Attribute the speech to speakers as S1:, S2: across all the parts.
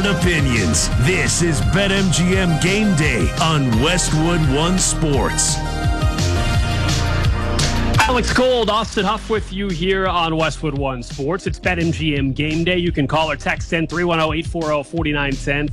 S1: opinions. This is BetMGM Game Day on Westwood One Sports.
S2: Alex Gold, Austin Huff with you here on Westwood One Sports. It's BetMGM Game Day. You can call or text in 310-840-4910,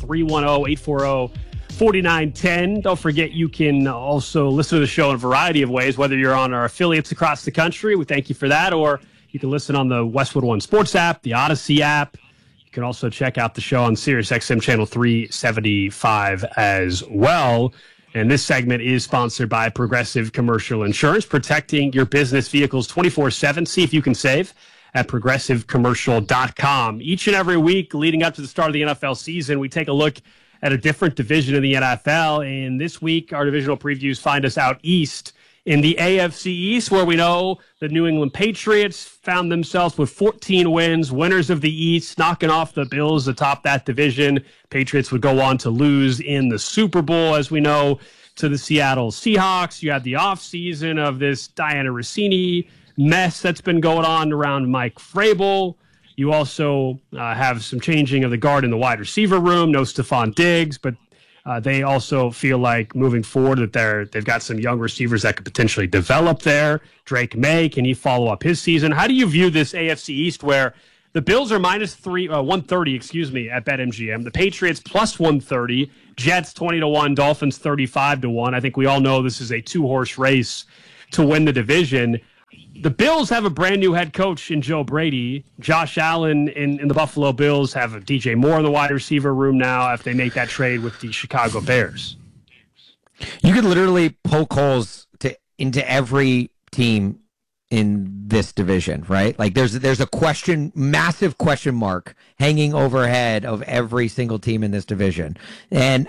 S2: 310-840-4910. Don't forget, you can also listen to the show in a variety of ways, whether you're on our affiliates across the country. We thank you for that. Or you can listen on the Westwood One Sports app, the Odyssey app. You can also check out the show on SiriusXM channel 375 as well. And this segment is sponsored by Progressive Commercial Insurance, protecting your business vehicles 24/7. See if you can save at progressivecommercial.com. Each and every week leading up to the start of the NFL season, we take a look at a different division of the NFL. And this week, our divisional previews find us out east in the AFC East, where we know the New England Patriots found themselves with 14 wins, winners of the East, knocking off the Bills atop that division. Patriots would go on to lose in the Super Bowl, as we know, to the Seattle Seahawks. You had the offseason of this Diana Rossini mess that's been going on around Mike Vrabel. You also have some changing of the guard in the wide receiver room. No Stephon Diggs, but they also feel like moving forward that they've got some young receivers that could potentially develop there. Drake May, can he follow up his season? How do you view this AFC East where the Bills are minus 130, at BetMGM. The Patriots plus 130, Jets 20-1, Dolphins 35-1. I think we all know this is a two-horse race to win the division. The Bills have a brand new head coach in Joe Brady. Josh Allen in the Buffalo Bills have a DJ Moore in the wide receiver room now if they make that trade with the Chicago Bears.
S3: You could literally poke holes into every team in this division, right? Like there's a massive question mark hanging overhead of every single team in this division. And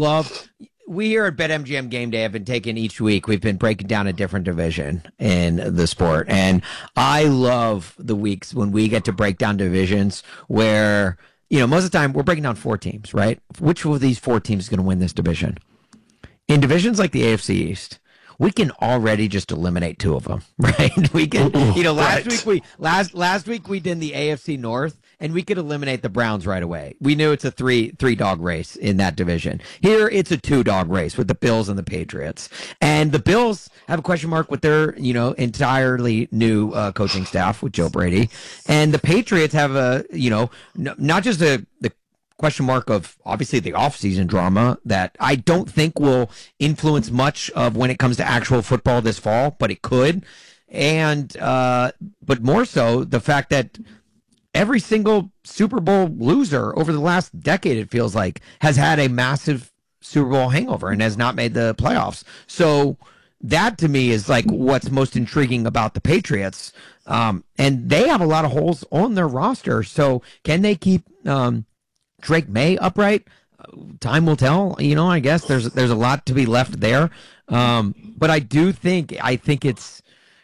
S3: we here at BetMGM Game Day have been taking each week. We've been breaking down a different division in the sport. And I love the weeks when we get to break down divisions where, most of the time we're breaking down four teams, right? Which of these four teams is going to win this division? In divisions like the AFC East, we can already just eliminate two of them, right? We can, last week we did the AFC North, and we could eliminate the Browns right away. We knew it's a three dog race in that division. Here, it's a 2-dog race with the Bills and the Patriots. And the Bills have a question mark with their, entirely new coaching staff with Joe Brady. And the Patriots have not just the question mark of obviously the offseason drama that I don't think will influence much of when it comes to actual football this fall, but it could. And but more so the fact that every single Super Bowl loser over the last decade, it feels like, has had a massive Super Bowl hangover and has not made the playoffs. So that to me is like what's most intriguing about the Patriots. And they have a lot of holes on their roster. So can they keep Drake May upright? Time will tell. I guess there's a lot to be left there. But I think it's.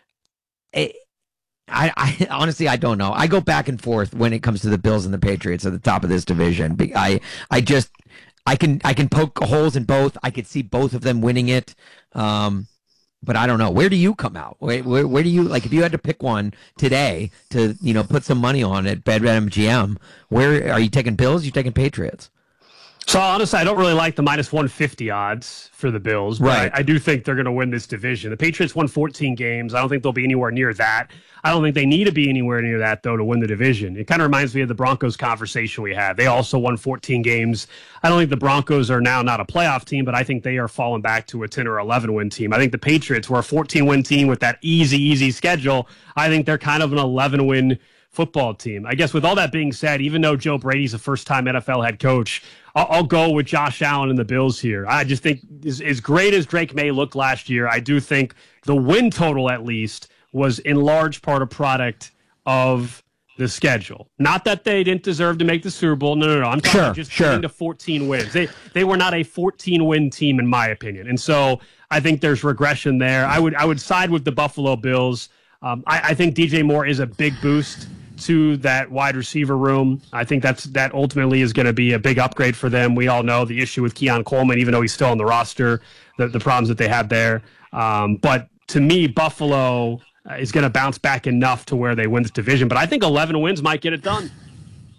S3: I honestly, I don't know. I go back and forth when it comes to the Bills and the Patriots at the top of this division. I can poke holes in both. I could see both of them winning it. But I don't know. Where do you come out? Where do you, like, if you had to pick one today to, put some money on it, BetMGM, where are you taking Bills? You taking Patriots?
S2: So honestly, I don't really like the minus 150 odds for the Bills, but
S3: right.
S2: I do think they're going to win this division. The Patriots won 14 games. I don't think they'll be anywhere near that. I don't think they need to be anywhere near that, though, to win the division. It kind of reminds me of the Broncos conversation we had. They also won 14 games. I don't think the Broncos are now not a playoff team, but I think they are falling back to a 10 or 11 win team. I think the Patriots were a 14-win team with that easy schedule. I think they're kind of an 11-win football team. I guess with all that being said, even though Joe Brady's a first-time NFL head coach, I'll go with Josh Allen and the Bills here. I just think as great as Drake May looked last year, I do think the win total at least was in large part a product of the schedule. Not that they didn't deserve to make the Super Bowl. No. I'm talking just getting to 14 wins. They were not a 14-win team in my opinion. And so I think there's regression there. I would side with the Buffalo Bills. I think DJ Moore is a big boost to that wide receiver room. I think that ultimately is going to be a big upgrade for them. We all know the issue with Keon Coleman, even though he's still on the roster, the problems that they have there. But to me, Buffalo is going to bounce back enough to where they win this division. But I think 11 wins might get it done.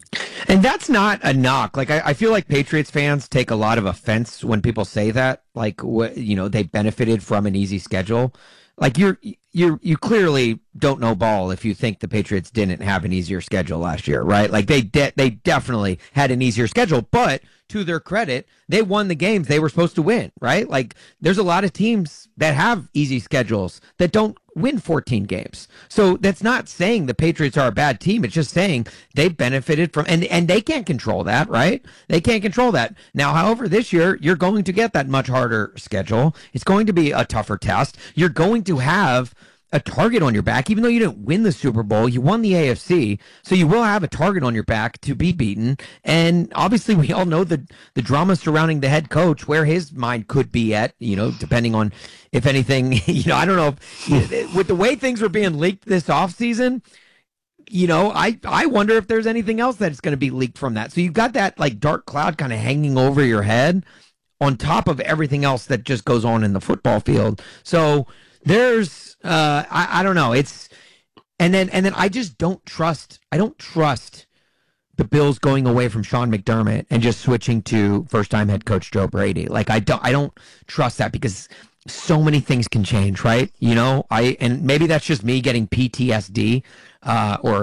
S3: And that's not a knock. Like I feel like Patriots fans take a lot of offense when people say that. Like they benefited from an easy schedule. Like you clearly don't know ball if you think the Patriots didn't have an easier schedule last year, right? Like they definitely had an easier schedule, but to their credit, they won the games they were supposed to win, right? Like there's a lot of teams that have easy schedules that don't win 14 games. So that's not saying the Patriots are a bad team. It's just saying they benefited from, and they can't control that, right? They can't control that. Now, however, this year, you're going to get that much harder schedule. It's going to be a tougher test. You're going to have a target on your back, even though you didn't win the Super Bowl, you won the AFC, so you will have a target on your back to be beaten. And obviously, we all know the drama surrounding the head coach, where his mind could be at, depending on if anything, I don't know if, with the way things were being leaked this offseason, I wonder if there's anything else that's going to be leaked from that. So you've got that like dark cloud kind of hanging over your head on top of everything else that just goes on in the football field. So there's I don't know. And then I just don't trust the Bills going away from Sean McDermott and just switching to first-time head coach Joe Brady. Like I don't trust that because so many things can change, right? And maybe that's just me getting PTSD or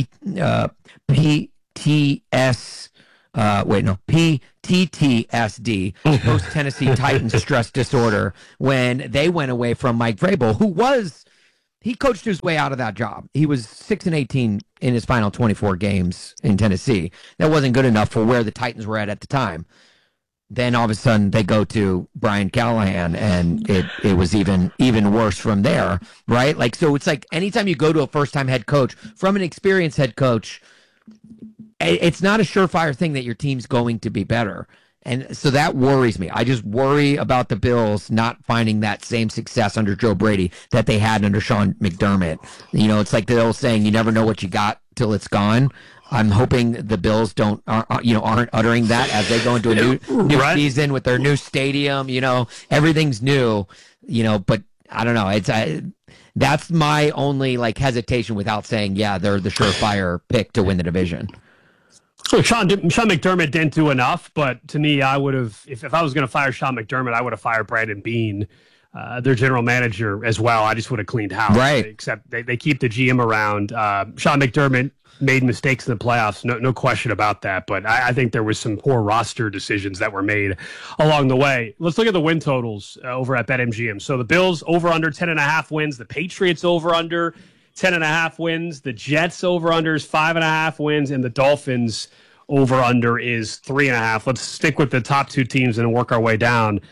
S3: PTTSD, post Tennessee Titans stress disorder, when they went away from Mike Vrabel, he coached his way out of that job. He was 6-18 in his final 24 games in Tennessee. That wasn't good enough for where the Titans were at the time. Then all of a sudden they go to Brian Callahan, and it was even worse from there, right? Like, so it's like anytime you go to a first-time head coach from an experienced head coach, it's not a surefire thing that your team's going to be better. And so that worries me. I just worry about the Bills not finding that same success under Joe Brady that they had under Sean McDermott. It's like the old saying, you never know what you got till it's gone. I'm hoping the Bills aren't uttering that as they go into a new right. season with their new stadium. Everything's new, but I don't know. That's my only hesitation without saying, yeah, they're the surefire pick to win the division.
S2: So Sean McDermott didn't do enough, but to me, I would have, if I was going to fire Sean McDermott, I would have fired Brandon Beane, their general manager, as well. I just would have cleaned house.
S3: Right.
S2: Except they keep the GM around. Sean McDermott made mistakes in the playoffs, no question about that. But I think there was some poor roster decisions that were made along the way. Let's look at the win totals over at BetMGM. So the Bills over under 10.5 wins. The Patriots over under 10.5 wins. The Jets over under is 5.5 wins, and the Dolphins over under is 3.5. Let's stick with the top two teams and work our way down.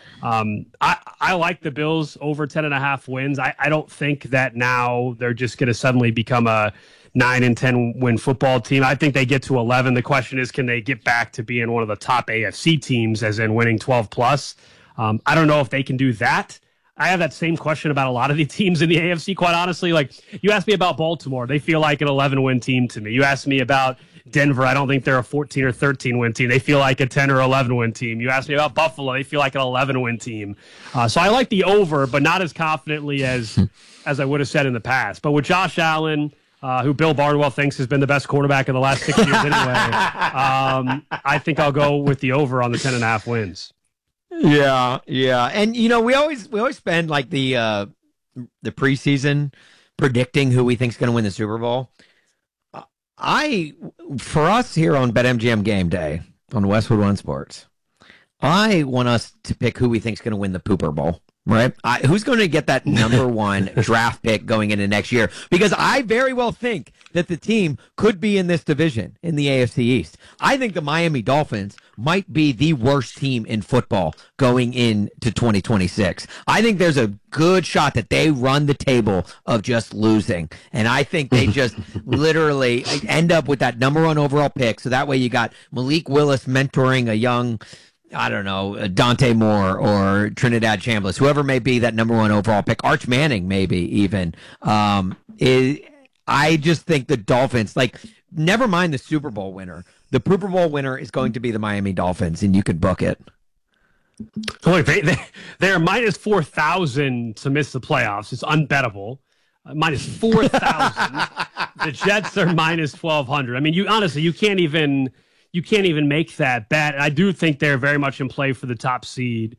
S2: I like the Bills over 10.5 wins. I don't think that now they're just going to suddenly become a 9-10 win football team. I think they get to 11. The question is, can they get back to being one of the top AFC teams, as in winning 12 plus? I don't know if they can do that. I have that same question about a lot of the teams in the AFC, quite honestly. Like, you asked me about Baltimore. They feel like an 11-win team to me. You asked me about Denver. I don't think they're a 14 or 13-win team. They feel like a 10 or 11-win team. You asked me about Buffalo. They feel like an 11-win team. So I like the over, but not as confidently as I would have said in the past. But with Josh Allen, who Bill Barnwell thinks has been the best quarterback in the last 6 years anyway, I think I'll go with the over on the 10.5 wins.
S3: Yeah. And we always spend like the preseason predicting who we think is going to win the Super Bowl. For us here on BetMGM Game Day on Westwood One Sports, I want us to pick who we think is going to win the Pooper Bowl. Right? Who's going to get that number one draft pick going into next year? Because I very well think that the team could be in this division in the AFC East. I think the Miami Dolphins might be the worst team in football going into 2026. I think there's a good shot that they run the table of just losing. And I think they just literally end up with that number one overall pick. So that way you got Malik Willis mentoring a young, I don't know, Dante Moore or Trinidad Chambliss, whoever may be that number one overall pick, Arch Manning maybe even. I just think the Dolphins, never mind the Super Bowl winner. The Super Bowl winner is going to be the Miami Dolphins, and you could book it.
S2: Look, they're minus 4,000 to miss the playoffs. It's unbettable. Minus 4,000. The Jets are minus 1,200. I mean, you honestly, you can't even make that bet. And I do think they're very much in play for the top seed,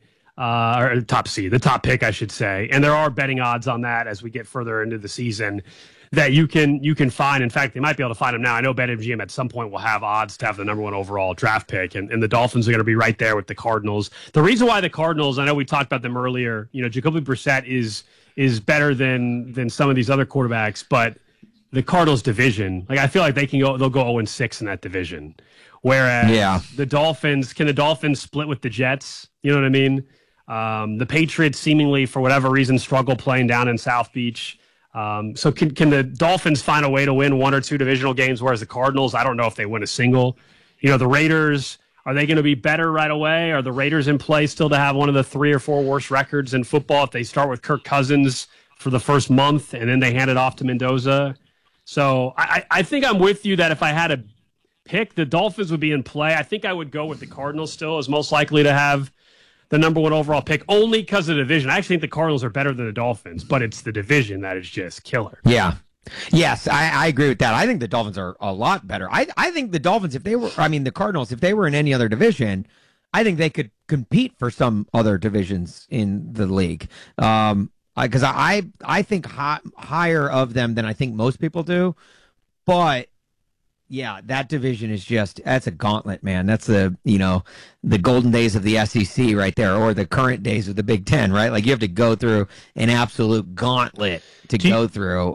S2: the top pick, I should say. And there are betting odds on that as we get further into the season that you can find. In fact, they might be able to find them now. I know BetMGM at some point will have odds to have the number 1 overall draft pick, and the Dolphins are going to be right there with the Cardinals. The reason why the Cardinals, I know we talked about them earlier, Jacoby Brissett is better than some of these other quarterbacks, but the Cardinals division, like I feel like they'll go 0-6 in that division. Whereas the Dolphins, can the Dolphins split with the Jets? You know what I mean? The Patriots seemingly, for whatever reason, struggle playing down in South Beach. So can the Dolphins find a way to win 1 or 2 divisional games, whereas the Cardinals, I don't know if they win a single. The Raiders, are they going to be better right away? Are the Raiders in play still to have one of the 3 or 4 worst records in football if they start with Kirk Cousins for the first month and then they hand it off to Mendoza? So I think I'm with you that if I had to pick, the Dolphins would be in play. I think I would go with the Cardinals still as most likely to have the number 1 overall pick, only because of the division. I actually think the Cardinals are better than the Dolphins, but it's the division that is just killer.
S3: Yeah. Yes, I agree with that. I think the Dolphins are a lot better. I think the Dolphins, the Cardinals, if they were in any other division, I think they could compete for some other divisions in the league. Because I think higher of them than I think most people do. But yeah, that division is that's a gauntlet, man. That's the golden days of the SEC right there, or the current days of the Big Ten, right? Like you have to go through an absolute gauntlet to go through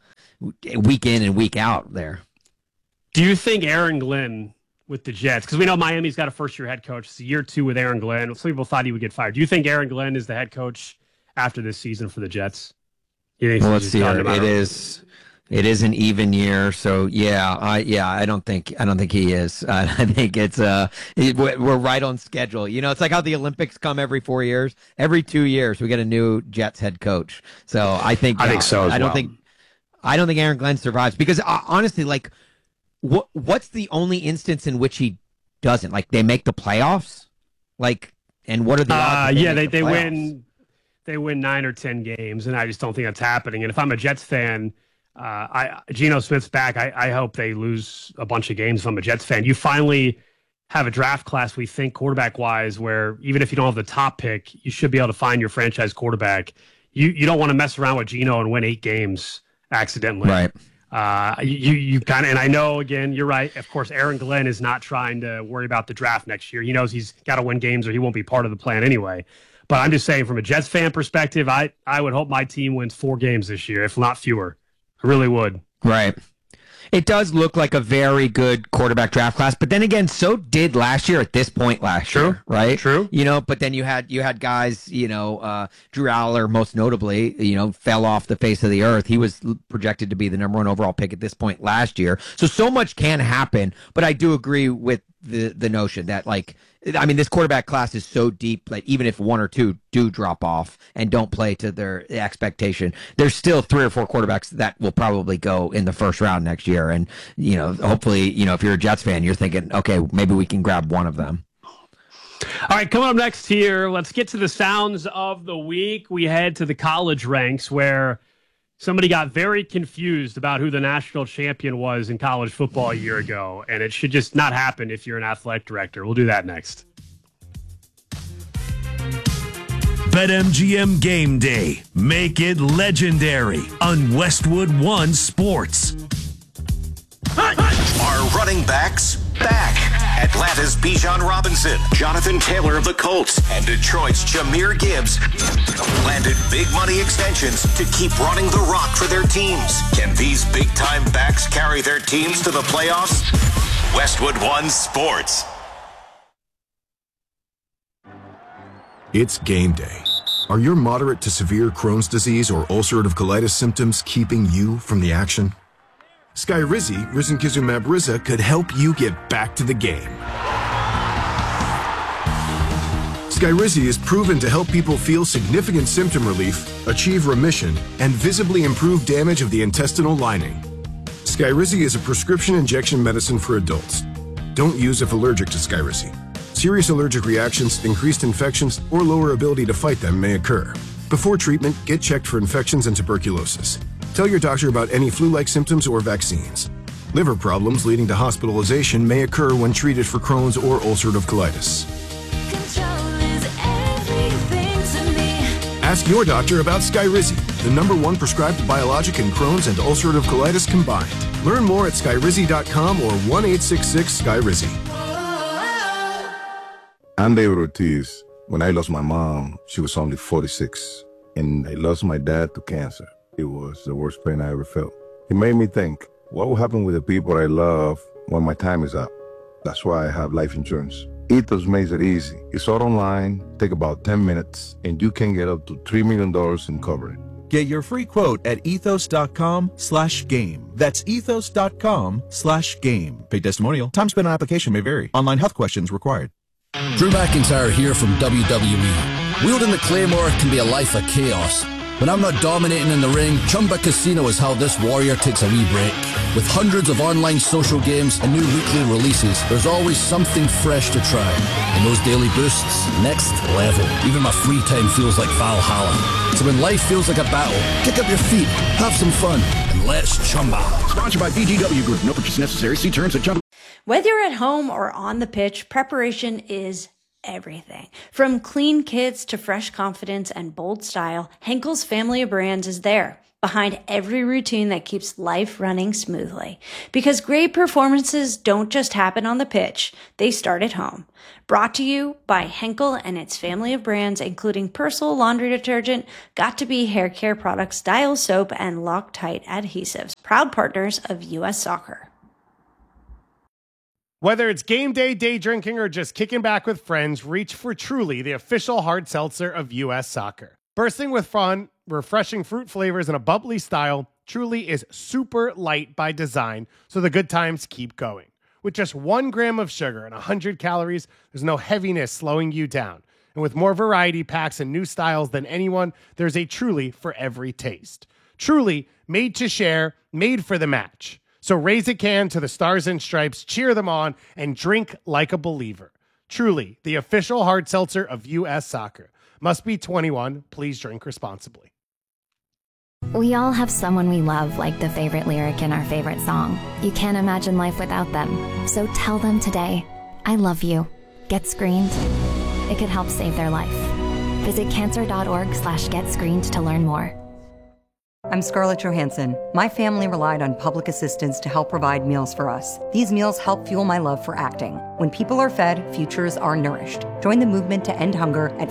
S3: week in and week out there.
S2: Do you think Aaron Glenn with the Jets, because we know Miami's got a first-year head coach, it's year 2 with Aaron Glenn. Some people thought he would get fired. Do you think Aaron Glenn is the head coach after this season for the Jets?
S3: Let's see here. It is an even year, so I don't think he is. I think we're right on schedule. It's like how the Olympics come every 4 years. Every 2 years we get a new Jets head coach. So I think so. I don't think Aaron Glenn survives because honestly, like, what's the only instance in which he doesn't? Like, they make the playoffs, like, and what are the odds?
S2: They win. They win 9 or 10 games, and I just don't think that's happening. And if I'm a Jets fan. Geno Smith's back. I hope they lose a bunch of games if I'm a Jets fan. You finally have a draft class, we think, quarterback-wise, where even if you don't have the top pick, you should be able to find your franchise quarterback. You don't want to mess around with Geno and win 8 games accidentally.
S3: Right.
S2: You kind of, and I know, again, you're right. Of course, Aaron Glenn is not trying to worry about the draft next year. He knows he's got to win games or he won't be part of the plan anyway. But I'm just saying, from a Jets fan perspective, I would hope my team wins 4 games this year, if not fewer. I really would.
S3: Right. It does look like a very good quarterback draft class, but then again, so did last year at this point last year, right?
S2: True.
S3: But then you had guys, Drew Aller, most notably, fell off the face of the earth. He was projected to be the number 1 overall pick at this point last year. So much can happen, but I do agree with the notion that, like, this quarterback class is so deep that even if 1 or 2 do drop off and don't play to their expectation, there's still 3 or 4 quarterbacks that will probably go in the first round next year. And, hopefully, if you're a Jets fan, you're thinking, okay, maybe we can grab one of them.
S2: All right, coming up next here, let's get to the sounds of the week. We head to the college ranks where somebody got very confused about who the national champion was in college football a year ago, and it should just not happen if you're an athletic director. We'll do that next.
S1: BetMGM Game Day. Make it legendary on Westwood One Sports.
S4: Are running backs back? Atlanta's Bijan Robinson, Jonathan Taylor of the Colts, and Detroit's Jahmyr Gibbs landed big money extensions to keep running the rock for their teams. Can these big-time backs carry their teams to the playoffs? Westwood One Sports.
S5: It's game day. Are your moderate to severe Crohn's disease or ulcerative colitis symptoms keeping you from the action? Skyrizi, risankizumab Riza, could help you get back to the game. Skyrizi is proven to help people feel significant symptom relief, achieve remission, and visibly improve damage of the intestinal lining. Skyrizi is a prescription injection medicine for adults. Don't use if allergic to Skyrizi. Serious allergic reactions, increased infections, or lower ability to fight them may occur. Before treatment, get checked for infections and tuberculosis. Tell your doctor about any flu-like symptoms or vaccines. Liver problems leading to hospitalization may occur when treated for Crohn's or ulcerative colitis.
S6: Control is everything to me.
S5: Ask your doctor about Skyrizi, the #1 prescribed biologic in Crohn's and ulcerative colitis combined. Learn more at skyrizi.com or 1-866-SKYRIZI.
S7: I'm David Ortiz. When I lost my mom, she was only 46, and I lost my dad to cancer. It was the worst pain I ever felt. It made me think, what will happen with the people I love when my time is up? That's why I have life insurance. Ethos makes it easy. It's all online, take about 10 minutes, and you can get up to $3 million in coverage.
S8: Get your free quote at ethos.com/game. That's ethos.com/game. Paid testimonial. Time spent on application may vary. Online health questions required.
S9: Drew McIntyre here from WWE. Wielding the Claymore can be a life of chaos. When I'm not dominating in the ring, Chumba Casino is how this warrior takes a wee break. With hundreds of online social games and new weekly releases, there's always something fresh to try. And those daily boosts, next level. Even my free time feels like Valhalla. So when life feels like a battle, kick up your feet, have some fun, and let's Chumba.
S10: Sponsored by VGW Group. No purchase necessary. See terms at Chumba.
S11: Whether you're at home or on the pitch, preparation is everything. From clean kits to fresh confidence and bold style, Henkel's family of brands is there, behind every routine that keeps life running smoothly. Because great performances don't just happen on the pitch, they start at home. Brought to you by Henkel and its family of brands, including Persil laundry detergent, Got2b hair care products, Dial soap, and Loctite adhesives. Proud partners of U.S. Soccer.
S12: Whether it's game day, day drinking, or just kicking back with friends, reach for Truly, the official hard seltzer of U.S. Soccer. Bursting with fun, refreshing fruit flavors, and a bubbly style, Truly is super light by design, so the good times keep going. With just 1 gram of sugar and 100 calories, there's no heaviness slowing you down. And with more variety packs and new styles than anyone, there's a Truly for every taste. Truly, made to share, made for the match. So raise a can to the Stars and Stripes, cheer them on, and drink like a believer. Truly, the official hard seltzer of U.S. Soccer. Must be 21. Please drink responsibly.
S13: We all have someone we love, like the favorite lyric in our favorite song. You can't imagine life without them. So tell them today, I love you. Get screened. It could help save their life. Visit cancer.org/getscreened to learn more.
S14: I'm Scarlett Johansson. My family relied on public assistance to help provide meals for us. These meals help fuel my love for acting. When people are fed, futures are nourished. Join the movement to end hunger at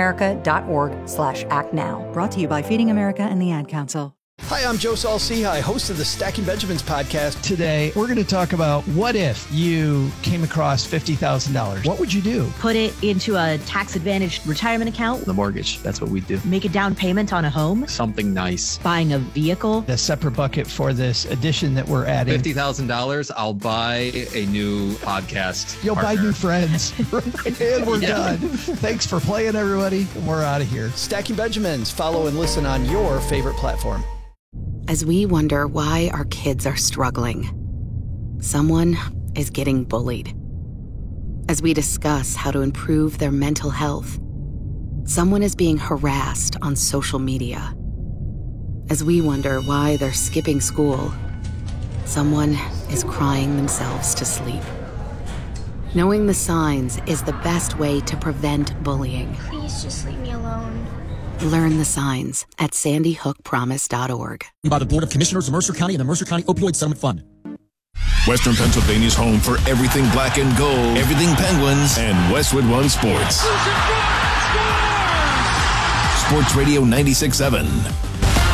S14: feedingamerica.org/actnow.
S15: Brought to you by Feeding America and the Ad Council.
S16: Hi, I'm Joe Saul-Sehy, host of the Stacking Benjamins podcast.
S17: Today, we're going to talk about what if you came across $50,000? What would you do?
S18: Put it into a tax-advantaged retirement account.
S19: The mortgage, that's what we do.
S18: Make a down payment on a home.
S19: Something nice.
S18: Buying a vehicle.
S17: A separate bucket for this addition that we're adding.
S19: $50,000, I'll buy a new podcast
S17: You'll
S19: partner.
S17: buy new friends. And we're done. Thanks for playing, everybody. We're out of here.
S16: Stacking Benjamins. Follow and listen on your favorite platform.
S20: As we wonder why our kids are struggling, someone is getting bullied. As we discuss how to improve their mental health, someone is being harassed on social media. As we wonder why they're skipping school, someone is crying themselves to sleep. Knowing the signs is the best way to prevent bullying.
S21: Please just leave me alone.
S20: Learn the signs at sandyhookpromise.org.
S22: By the Board of Commissioners of Mercer County and the Mercer County Opioid Settlement Fund.
S1: Western Pennsylvania's home for everything black and gold, everything Penguins, and Westwood One Sports. Sports Radio 96.7.